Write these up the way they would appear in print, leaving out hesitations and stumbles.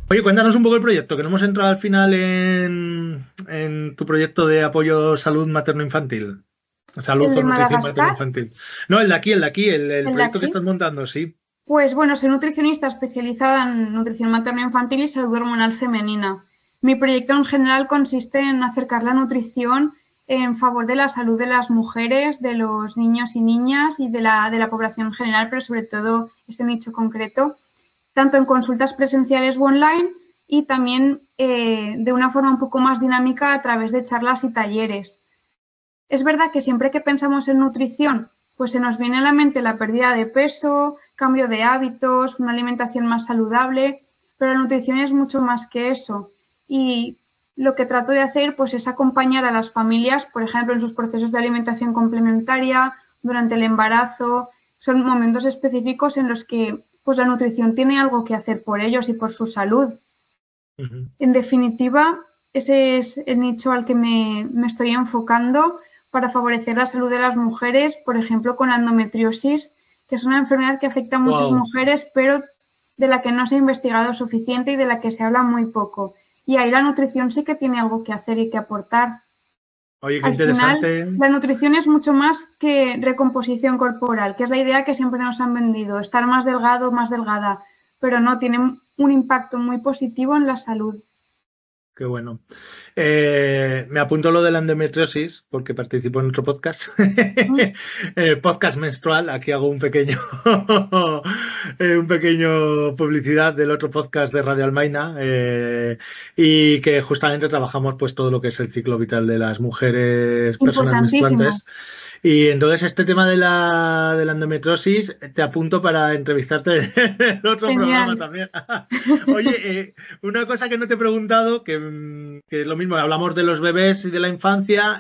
Oye, cuéntanos un poco el proyecto, que no hemos entrado al final en tu proyecto de apoyo salud materno-infantil. Salud El o de nutrición Madagascar, materno-infantil. No, el el de proyecto que aquí. estás montando, sí. Pues bueno, soy nutricionista especializada en nutrición materno-infantil y salud hormonal femenina. Mi proyecto en general consiste en acercar la nutrición en favor de la salud de las mujeres, de los niños y niñas y de la población en general, pero sobre todo este nicho concreto, tanto en consultas presenciales o online y también de una forma un poco más dinámica a través de charlas y talleres. Es verdad que siempre que pensamos en nutrición, pues se nos viene a la mente la pérdida de peso, cambio de hábitos, una alimentación más saludable, pero la nutrición es mucho más que eso. Y lo que trato de hacer pues es acompañar a las familias, por ejemplo, en sus procesos de alimentación complementaria, durante el embarazo. Son momentos específicos en los que pues la nutrición tiene algo que hacer por ellos y por su salud. Ujú. En definitiva, ese es el nicho al que me estoy enfocando para favorecer la salud de las mujeres, por ejemplo, con la endometriosis, que es una enfermedad que afecta a muchas Wow. mujeres, pero de la que no se ha investigado suficiente y de la que se habla muy poco. Y ahí la nutrición sí que tiene algo que hacer y que aportar. Oye, qué Al final, interesante. la nutrición es mucho más que recomposición corporal, que es la idea que siempre nos han vendido, estar más delgado, más delgada, pero no, tiene un impacto muy positivo en la salud. Qué bueno. Me apunto lo de la endometriosis porque participo en otro podcast, podcast menstrual. Aquí hago un pequeño, un pequeño publicidad del otro podcast de Radio Almaina y que justamente trabajamos pues todo lo que es el ciclo vital de las mujeres, personas Importantísimo. menstruantes. Y entonces este tema de la endometriosis te apunto para entrevistarte en el otro programa Genial. también. Oye, una cosa que no te he preguntado, que es lo mismo, hablamos de los bebés y de la infancia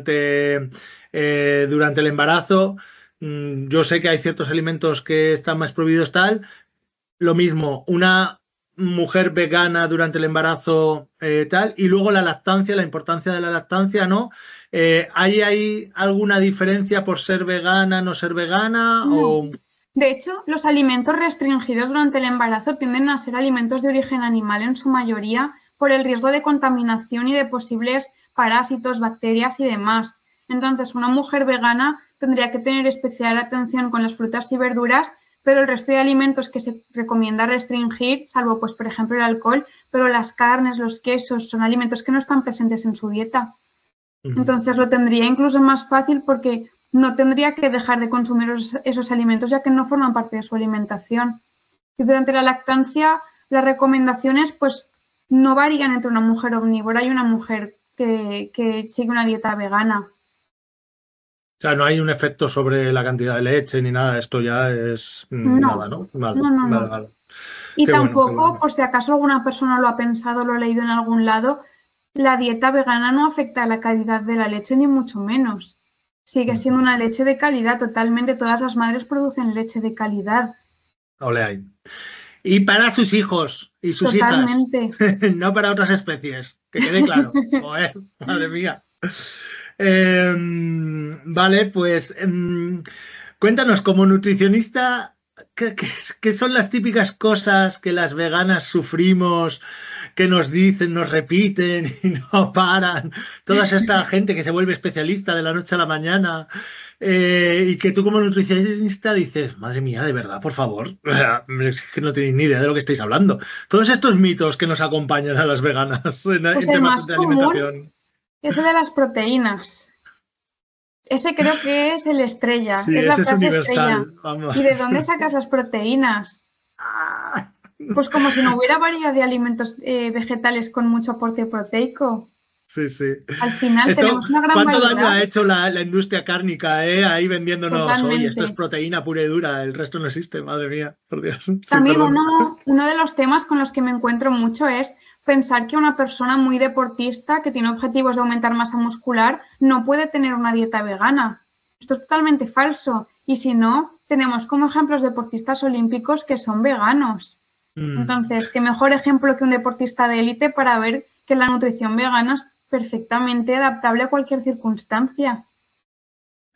durante el embarazo. Yo sé que hay ciertos alimentos que están más prohibidos tal. Lo mismo, una mujer vegana durante el embarazo tal, y luego la lactancia, la importancia de la lactancia, ¿no? ¿Hay alguna diferencia por ser vegana, no ser vegana? No. O... De hecho, los alimentos restringidos durante el embarazo tienden a ser alimentos de origen animal en su mayoría por el riesgo de contaminación y de posibles parásitos, bacterias y demás. Entonces, una mujer vegana tendría que tener especial atención con las frutas y verduras, pero el resto de alimentos que se recomienda restringir, salvo pues por ejemplo el alcohol, pero las carnes, los quesos, son alimentos que no están presentes en su dieta. Ujú. Entonces lo tendría incluso más fácil porque no tendría que dejar de consumir esos alimentos ya que no forman parte de su alimentación. Y durante la lactancia las recomendaciones pues no varían entre una mujer omnívora y una mujer que sigue una dieta vegana. O sea, no hay un efecto sobre la cantidad de leche ni nada, esto ya es nada, No, ¿no? Vale, no, no, vale, no. vale. Y Qué bueno, qué tampoco, bueno. por si acaso alguna persona lo ha pensado, lo ha leído en algún lado, la dieta vegana no afecta a la calidad de la leche, ni mucho menos. Sigue siendo Ujú. una leche de calidad, totalmente. Todas las madres producen leche de calidad, Ole ahí. Y para sus hijos y sus hijas, totalmente. no para otras especies, que quede claro. Joder, madre mía. Vale, pues cuéntanos, como nutricionista, ¿qué son las típicas cosas que las veganas sufrimos, que nos dicen, nos repiten y no paran? Toda esta gente que se vuelve especialista de la noche a la mañana y que tú como nutricionista dices, madre mía, de verdad, por favor, es que no tenéis ni idea de lo que estáis hablando. Todos estos mitos que nos acompañan a las veganas Pues en el temas más de común alimentación. es el de las proteínas. Ese creo que es el estrella, Sí, es la ese es frase estrella. universal, vamos. ¿Y de dónde sacas las proteínas? Ah, Pues como si no hubiera variedad de alimentos vegetales con mucho aporte proteico. sí, sí. Al final Esto, tenemos una gran ¿cuánto daño variedad, ha hecho la industria cárnica, ahí vendiéndonos, oye, esto es totalmente. proteína pura y dura, el resto no existe, madre mía, por Dios, sí, También perdón. uno de los temas con los que me encuentro mucho es pensar que una persona muy deportista que tiene objetivos de aumentar masa muscular no puede tener una dieta vegana. Esto es totalmente falso. Y si no, tenemos como ejemplos deportistas olímpicos que son veganos. Mm. Entonces, qué mejor ejemplo que un deportista de élite para ver que la nutrición vegana es perfectamente adaptable a cualquier circunstancia.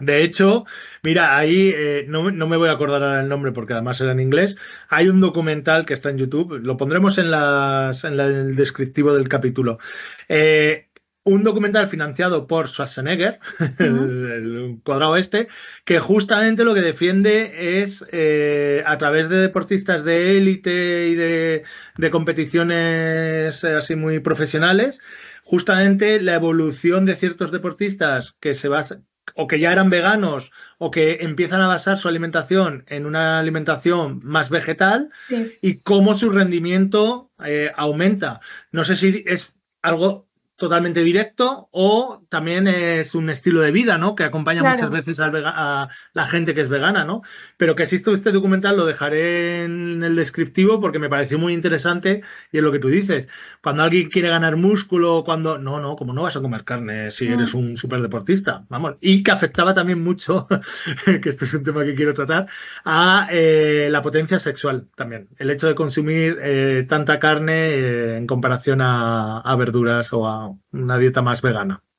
De hecho, mira, ahí no me voy a acordar ahora el nombre porque además era en inglés. Hay un documental que está en YouTube, lo pondremos el descriptivo del capítulo. Eh, un documental financiado por Schwarzenegger, Mm, el cuadrado este, que justamente lo que defiende es, a través de deportistas de élite y de competiciones así muy profesionales, justamente la evolución de ciertos deportistas que se basa o que ya eran veganos o que empiezan a basar su alimentación en una alimentación más vegetal sí, y cómo su rendimiento aumenta. No sé si es algo totalmente directo o también es un estilo de vida, ¿no? Que acompaña muchas claro. veces a la gente que es vegana, ¿no? Pero que existe este documental lo dejaré en el descriptivo porque me pareció muy interesante y es lo que tú dices. Cuando alguien quiere ganar músculo, cuando... No, no, como no vas a comer carne si eres Mm. un superdeportista, vamos. Y que afectaba también mucho, que esto es un tema que quiero tratar, a la potencia sexual también. El hecho de consumir tanta carne en comparación a verduras o a una dieta más vegana.